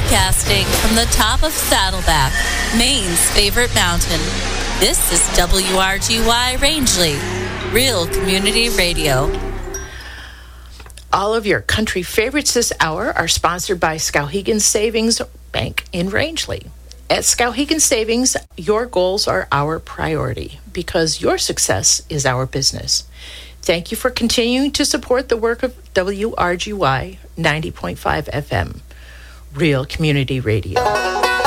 Broadcasting from the top of Saddleback, Maine's favorite mountain. This is WRGY Rangeley, Real Community Radio. All of your country favorites this hour are sponsored by Skowhegan Savings Bank in Rangeley. At Skowhegan Savings, your goals are our priority because your success is our business. Thank you for continuing to support the work of WRGY 90.5 FM, Real Community Radio.